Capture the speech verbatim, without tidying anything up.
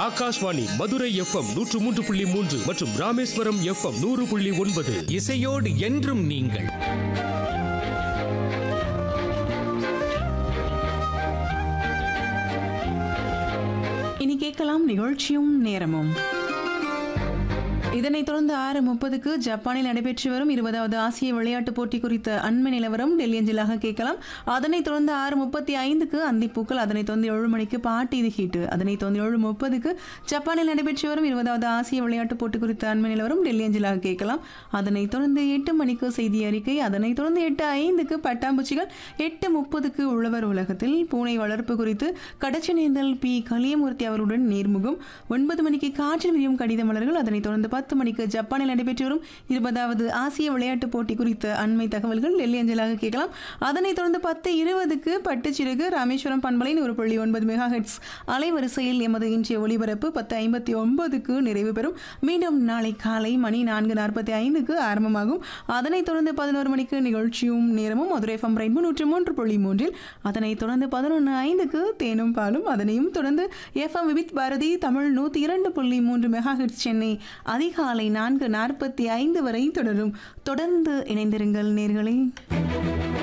Akashvani Madurai FM நூற்று மூன்று புள்ளி மூன்று மற்றும் ராமேஸ்வரம் எஃப்எம் நூறு புள்ளி ஒன்பது. இசையோடு என்றும் நீங்கள். இனி கேட்கலாம் நிகழ்ச்சியும் நேரமும். இதனைத் தொடர்ந்து ஆறு முப்பதுக்கு ஜப்பானில் நடைபெற்று வரும் இருபதாவது ஆசிய விளையாட்டுப் போட்டி குறித்த அண்மை நிலவரம் டெல்லி அஞ்சலாக கேட்கலாம். அதனைத் தொடர்ந்து ஆறு முப்பத்தி ஐந்துக்கு அந்திப்பூக்கள், அதனைத் தொடர்ந்து ஏழு மணிக்கு பாட்டு இது ஹீட்டு, அதனைத் தொடர்ந்து ஏழு முப்பதுக்கு ஜப்பானில் நடைபெற்று வரும் இருபதாவது ஆசிய விளையாட்டுப் போட்டி குறித்த அண்மை நிலவரம் டெல்லி அஞ்சலாக கேட்கலாம். அதனைத் தொடர்ந்து எட்டு மணிக்கு செய்தி அறிக்கை, அதனைத் தொடர்ந்து எட்டு ஐந்துக்கு பட்டாம்பூச்சிகள், எட்டு முப்பதுக்கு உழவர் உலகத்தில் பூனை வளர்ப்பு குறித்து கடச்சனேந்தல் பி கலியமூர்த்தி அவருடன் நேர்முகம், ஒன்பது மணிக்கு காற்றில் விரியும் கடித மலர்கள், அதனைத் தொடர்ந்து பத்து மணிக்கு ஜப்பானில் நடைபெற்று வரும் இருபதாவது ஆசிய விளையாட்டுப் போட்டி குறித்த அண்மை தகவல்கள் டெல்லி அஞ்சலாக கேட்கலாம். அதனைத் தொடர்ந்து பத்து இருபதுக்கு பட்டுச்சிறகு ராமேஸ்வரம் பண்பலை நூறு புள்ளி ஒன்பது மெகா ஹெட்ஸ் அலைவரிசையில் எமது இன்றைய ஒளிபரப்பு பத்து ஐம்பத்தி ஒன்பதுக்கு நிறைவு பெறும். மீண்டும் நாளை காலை மணி நான்கு நாற்பத்தி ஐந்துக்கு ஆரம்பமாகும். அதனைத் தொடர்ந்து பதினோரு மணிக்கு நிகழ்ச்சியும் நேரமும் மதுரை எஃப்எம் ரெயின்போ நூற்று மூன்று புள்ளி மூன்றில், அதனைத் தொடர்ந்து பதினொன்று ஐந்துக்கு தேனும் பாலும், அதனையும் தொடர்ந்து எஃப்எம் விவித் பாரதி தமிழ் நூற்றி இரண்டு புள்ளி மூன்று மெகா ஹெட்ஸ் சென்னை அதிகாலை நான்கு நாற்பத்தி ஐந்து வரை தொடரும். தொடர்ந்து இணைந்திருங்கள் நேயர்களே.